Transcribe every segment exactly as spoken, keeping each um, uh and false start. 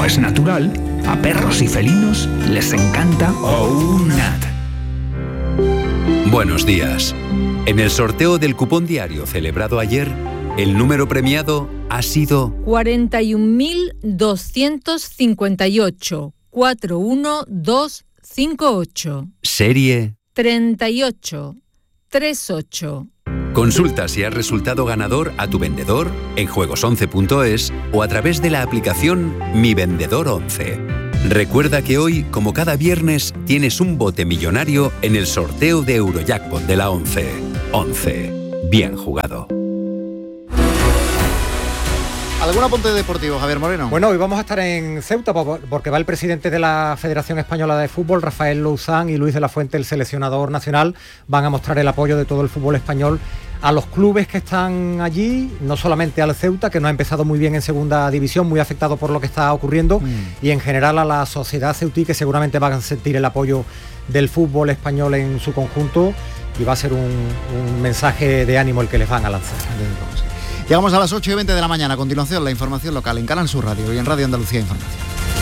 es natural, a perros y felinos les encanta OUNAT. Buenos días. En el sorteo del cupón diario celebrado ayer, el número premiado ha sido cuarenta y un mil doscientos cincuenta y ocho, cuatro uno dos cinco ocho. Serie treinta y ocho treinta y ocho. Consulta si has resultado ganador a tu vendedor en juegos once punto es o a través de la aplicación Mi Vendedor once. Recuerda que hoy, como cada viernes, tienes un bote millonario en el sorteo de Eurojackpot de la once. once. Bien jugado. ¿Algún apunte deportivo, Javier Moreno? Bueno, hoy vamos a estar en Ceuta porque va el presidente de la Federación Española de Fútbol, Rafael Louzán, y Luis de la Fuente, el seleccionador nacional, van a mostrar el apoyo de todo el fútbol español a los clubes que están allí, no solamente al Ceuta, que no ha empezado muy bien en segunda división, muy afectado por lo que está ocurriendo, mm. y en general a la sociedad ceutí, que seguramente van a sentir el apoyo del fútbol español en su conjunto, y va a ser un, un mensaje de ánimo el que les van a lanzar. Llegamos a las ocho y veinte de la mañana. A continuación, la información local en Canal Sur Radio y en Radio Andalucía Información.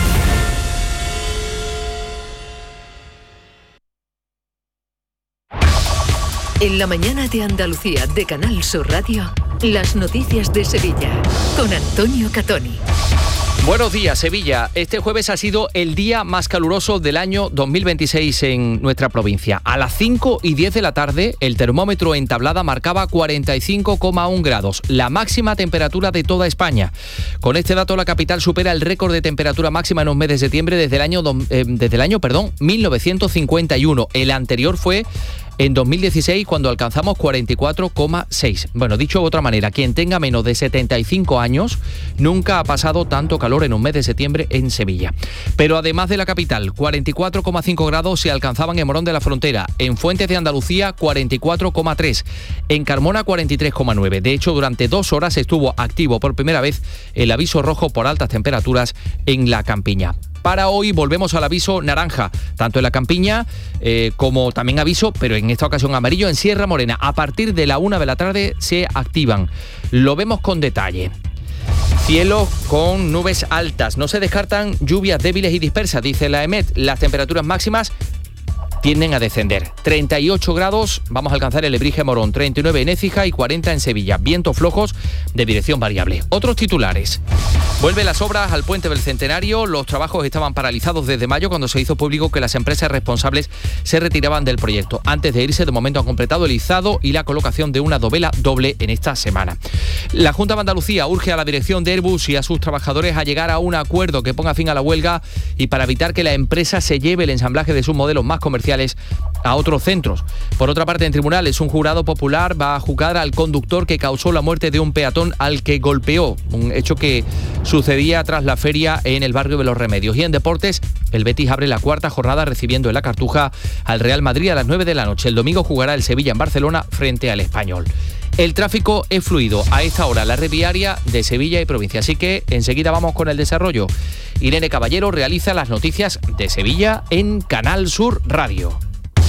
En la mañana de Andalucía de Canal Sur Radio, las noticias de Sevilla, con Antonio Catoni. Buenos días, Sevilla. Este jueves ha sido el día más caluroso del año dos mil veintiséis en nuestra provincia. A las cinco y diez de la tarde, el termómetro en Tablada marcaba cuarenta y cinco coma uno grados, la máxima temperatura de toda España. Con este dato, la capital supera el récord de temperatura máxima en un mes de septiembre desde el año, eh, desde el año perdón, mil novecientos cincuenta y uno. El anterior fue en dos mil dieciséis, cuando alcanzamos cuarenta y cuatro coma seis. Bueno, dicho de otra manera, quien tenga menos de setenta y cinco años nunca ha pasado tanto calor en un mes de septiembre en Sevilla. Pero además de la capital, cuarenta y cuatro coma cinco grados se alcanzaban en Morón de la Frontera, en Fuentes de Andalucía cuarenta y cuatro coma tres, en Carmona cuarenta y tres coma nueve. De hecho, durante dos horas estuvo activo por primera vez el aviso rojo por altas temperaturas en la Campiña. Para hoy volvemos al aviso naranja, tanto en la Campiña eh, como también aviso, pero en esta ocasión amarillo, en Sierra Morena. A partir de la una de la tarde se activan. Lo vemos con detalle. Cielo con nubes altas. No se descartan lluvias débiles y dispersas, dice la EMET. Las temperaturas máximas tienden a descender. treinta y ocho grados, vamos a alcanzar el Lebrige Morón, treinta y nueve en Écija y cuarenta en Sevilla. Vientos flojos de dirección variable. Otros titulares. Vuelven las obras al Puente del Centenario. Los trabajos estaban paralizados desde mayo, cuando se hizo público que las empresas responsables se retiraban del proyecto. Antes de irse, de momento han completado el izado y la colocación de una dovela doble en esta semana. La Junta de Andalucía urge a la dirección de Airbus y a sus trabajadores a llegar a un acuerdo que ponga fin a la huelga y para evitar que la empresa se lleve el ensamblaje de sus modelos más comerciales a otros centros. Por otra parte, en tribunales, un jurado popular va a juzgar al conductor que causó la muerte de un peatón al que golpeó, un hecho que sucedía tras la feria en el barrio de Los Remedios. Y en deportes, el Betis abre la cuarta jornada recibiendo en la Cartuja al Real Madrid a las nueve de la noche. El domingo jugará el Sevilla en Barcelona frente al Español. El tráfico es fluido a esta hora, la red viaria de Sevilla y provincia. Así que enseguida vamos con el desarrollo. Irene Caballero realiza las noticias de Sevilla en Canal Sur Radio.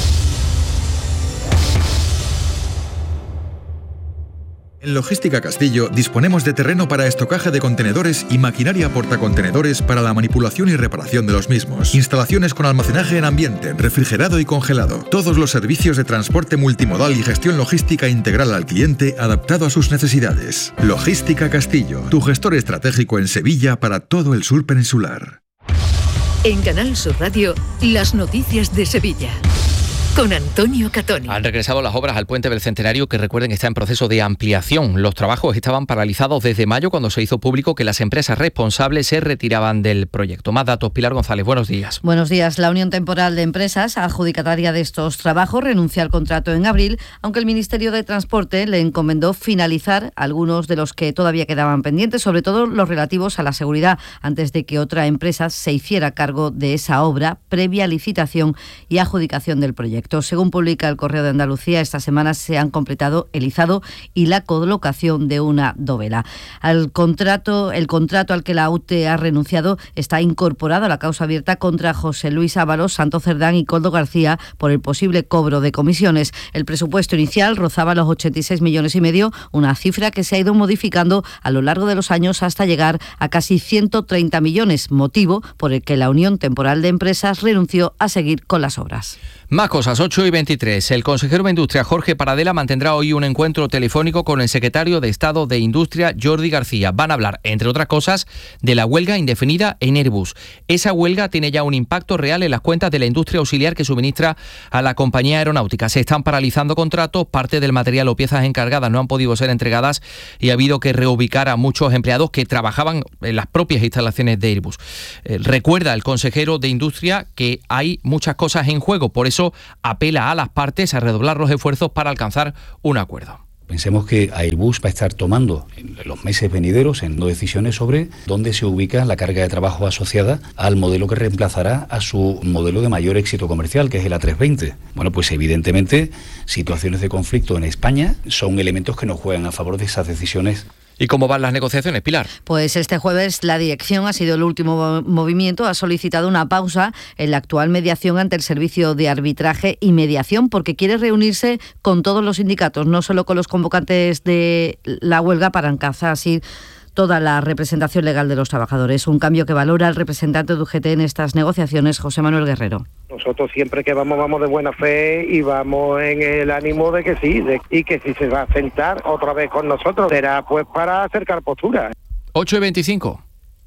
En Logística Castillo disponemos de terreno para estocaje de contenedores y maquinaria portacontenedores para la manipulación y reparación de los mismos. Instalaciones con almacenaje en ambiente, refrigerado y congelado. Todos los servicios de transporte multimodal y gestión logística integral al cliente adaptado a sus necesidades. Logística Castillo, tu gestor estratégico en Sevilla para todo el sur peninsular. En Canal Sur Radio, las noticias de Sevilla. Con Antonio Catoni. Han regresado las obras al Puente del Centenario, que recuerden está en proceso de ampliación. Los trabajos estaban paralizados desde mayo, cuando se hizo público que las empresas responsables se retiraban del proyecto. Más datos, Pilar González, buenos días. Buenos días. La Unión Temporal de Empresas, adjudicataria de estos trabajos, renunció al contrato en abril, aunque el Ministerio de Transporte le encomendó finalizar algunos de los que todavía quedaban pendientes, sobre todo los relativos a la seguridad, antes de que otra empresa se hiciera cargo de esa obra previa licitación y adjudicación del proyecto. proyecto. Según publica el Correo de Andalucía, esta semana se han completado el izado y la colocación de una dovela. Al contrato, el contrato al que la U T E ha renunciado está incorporado a la causa abierta contra José Luis Ábalos, Santo Cerdán y Coldo García por el posible cobro de comisiones. El presupuesto inicial rozaba los ochenta y seis millones y medio, una cifra que se ha ido modificando a lo largo de los años hasta llegar a casi ciento treinta millones, motivo por el que la Unión Temporal de Empresas renunció a seguir con las obras. Más cosas, ocho y veintitrés. El consejero de Industria, Jorge Paradela, mantendrá hoy un encuentro telefónico con el secretario de Estado de Industria, Jordi García. Van a hablar, entre otras cosas, de la huelga indefinida en Airbus. Esa huelga tiene ya un impacto real en las cuentas de la industria auxiliar que suministra a la compañía aeronáutica. Se están paralizando contratos, parte del material o piezas encargadas no han podido ser entregadas y ha habido que reubicar a muchos empleados que trabajaban en las propias instalaciones de Airbus. Eh, recuerda el consejero de Industria que hay muchas cosas en juego, por eso apela a las partes a redoblar los esfuerzos para alcanzar un acuerdo. Pensemos que Airbus va a estar tomando en los meses venideros en decisiones sobre dónde se ubica la carga de trabajo asociada al modelo que reemplazará a su modelo de mayor éxito comercial, que es el A trescientos veinte. Bueno, pues evidentemente situaciones de conflicto en España son elementos que nos juegan a favor de esas decisiones. ¿Y cómo van las negociaciones, Pilar? Pues este jueves la dirección, ha sido el último movimiento, ha solicitado una pausa en la actual mediación ante el Servicio de Arbitraje y Mediación porque quiere reunirse con todos los sindicatos, no solo con los convocantes de la huelga, para alcanzar así toda la representación legal de los trabajadores. Un cambio que valora el representante de U G T en estas negociaciones, José Manuel Guerrero. Nosotros siempre que vamos, vamos de buena fe y vamos en el ánimo de que sí, de, y que si se va a sentar otra vez con nosotros, será pues para acercar posturas. ocho y veinticinco.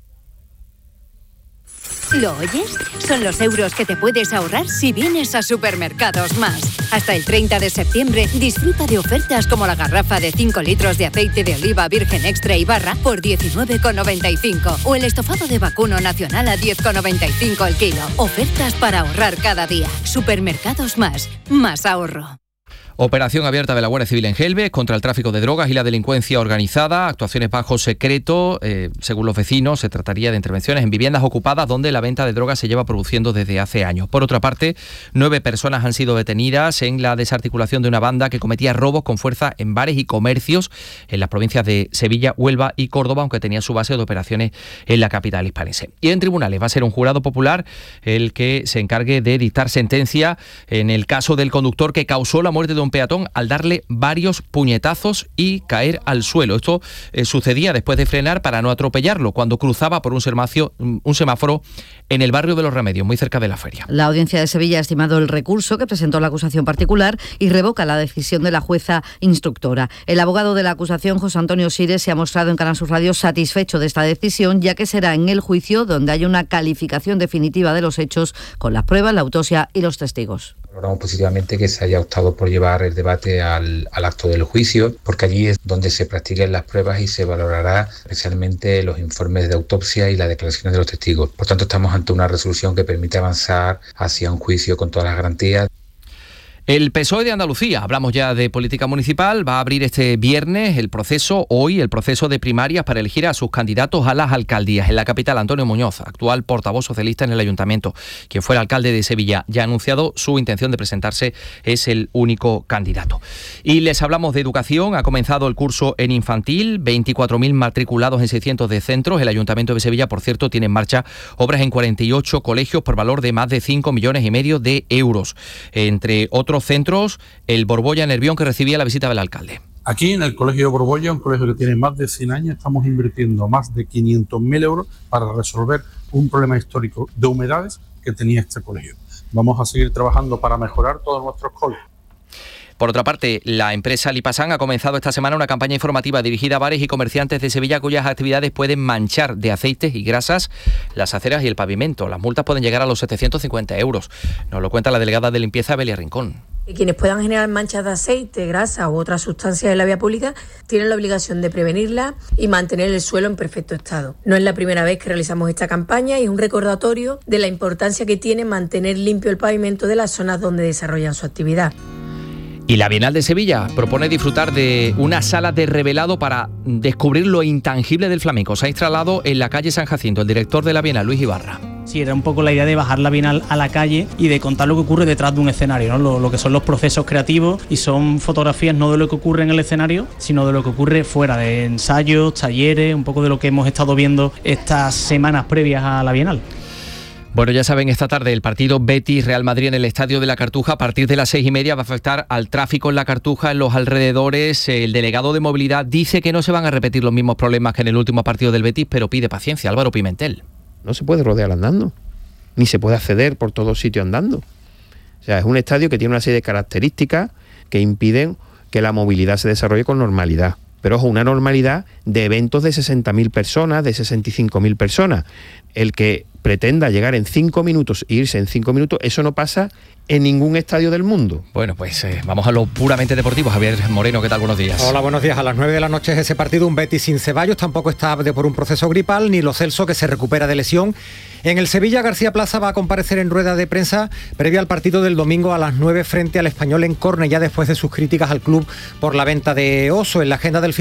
¿Lo oyes? Son los euros que te puedes ahorrar si vienes a Supermercados Más. Hasta el treinta de septiembre disfruta de ofertas como la garrafa de cinco litros de aceite de oliva virgen extra y barra por diecinueve con noventa y cinco o el estofado de vacuno nacional a diez con noventa y cinco el kilo. Ofertas para ahorrar cada día. Supermercados Más. Más ahorro. Operación abierta de la Guardia Civil en Gelbe contra el tráfico de drogas y la delincuencia organizada. Actuaciones bajo secreto. Eh, según los vecinos, se trataría de intervenciones en viviendas ocupadas donde la venta de drogas se lleva produciendo desde hace años. Por otra parte, nueve personas han sido detenidas en la desarticulación de una banda que cometía robos con fuerza en bares y comercios en las provincias de Sevilla, Huelva y Córdoba, aunque tenía su base de operaciones en la capital hispalense. Y en tribunales va a ser un jurado popular el que se encargue de dictar sentencia en el caso del conductor que causó la muerte de un peatón al darle varios puñetazos y caer al suelo. Esto eh, sucedía después de frenar para no atropellarlo cuando cruzaba por un semáforo, un semáforo en el barrio de Los Remedios, muy cerca de la feria. La Audiencia de Sevilla ha estimado el recurso que presentó la acusación particular y revoca la decisión de la jueza instructora. El abogado de la acusación, José Antonio Sires, se ha mostrado en Canal Sur Radio satisfecho de esta decisión, ya que será en el juicio donde haya una calificación definitiva de los hechos con las pruebas, la autopsia y los testigos. Valoramos positivamente que se haya optado por llevar el debate al, al acto del juicio, porque allí es donde se practiquen las pruebas y se valorará especialmente los informes de autopsia y las declaraciones de los testigos. Por tanto, estamos ante una resolución que permite avanzar hacia un juicio con todas las garantías. El P S O E de Andalucía, hablamos ya de política municipal, va a abrir este viernes el proceso, hoy el proceso de primarias para elegir a sus candidatos a las alcaldías. En la capital, Antonio Muñoz, actual portavoz socialista en el ayuntamiento, quien fue el alcalde de Sevilla, ya ha anunciado su intención de presentarse, es el único candidato. Y les hablamos de educación, ha comenzado el curso en infantil, veinticuatro mil matriculados en seiscientos de centros. El ayuntamiento de Sevilla, por cierto, tiene en marcha obras en cuarenta y ocho colegios por valor de más de cinco millones y medio de euros. Entre otros centros, el Borbolla Nervión, que recibía la visita del alcalde. Aquí en el Colegio Borbolla, un colegio que tiene más de cien años, estamos invirtiendo más de quinientos mil euros para resolver un problema histórico de humedades que tenía este colegio. Vamos a seguir trabajando para mejorar todos nuestros colegios. Por otra parte, la empresa Lipasán ha comenzado esta semana una campaña informativa dirigida a bares y comerciantes de Sevilla cuyas actividades pueden manchar de aceites y grasas las aceras y el pavimento. Las multas pueden llegar a los setecientos cincuenta euros. Nos lo cuenta la delegada de limpieza, Belia Rincón. Quienes puedan generar manchas de aceite, grasa u otras sustancias en la vía pública tienen la obligación de prevenirla y mantener el suelo en perfecto estado. No es la primera vez que realizamos esta campaña y es un recordatorio de la importancia que tiene mantener limpio el pavimento de las zonas donde desarrollan su actividad. Y la Bienal de Sevilla propone disfrutar de una sala de revelado para descubrir lo intangible del flamenco. Se ha instalado en la calle San Jacinto el director de la Bienal, Luis Ibarra. Sí, era un poco la idea de bajar la Bienal a la calle y de contar lo que ocurre detrás de un escenario, ¿no? Lo, lo que son los procesos creativos, y son fotografías no de lo que ocurre en el escenario, sino de lo que ocurre fuera, de ensayos, talleres, un poco de lo que hemos estado viendo estas semanas previas a la Bienal. Bueno, ya saben, esta tarde el partido Betis-Real Madrid en el Estadio de la Cartuja a partir de las seis y media va a afectar al tráfico en la Cartuja, en los alrededores. El delegado de movilidad dice que no se van a repetir los mismos problemas que en el último partido del Betis, pero pide paciencia. Álvaro Pimentel. No se puede rodear andando, ni se puede acceder por todos sitios andando. O sea, es un estadio que tiene una serie de características que impiden que la movilidad se desarrolle con normalidad. Pero ojo, una normalidad de eventos de sesenta mil personas, de sesenta y cinco mil personas. El que pretenda llegar en cinco minutos e irse en cinco minutos, eso no pasa en ningún estadio del mundo. Bueno, pues eh, vamos a lo puramente deportivo. Javier Moreno, ¿qué tal? Buenos días. Hola, buenos días. A las nueve de la noche es ese partido, un Betis sin Ceballos, tampoco está de por un proceso gripal, ni Lo Celso, que se recupera de lesión. En el Sevilla, García Plaza va a comparecer en rueda de prensa previa al partido del domingo a las nueve frente al Español en Cornellá, después de sus críticas al club por la venta de Oso. En la agenda del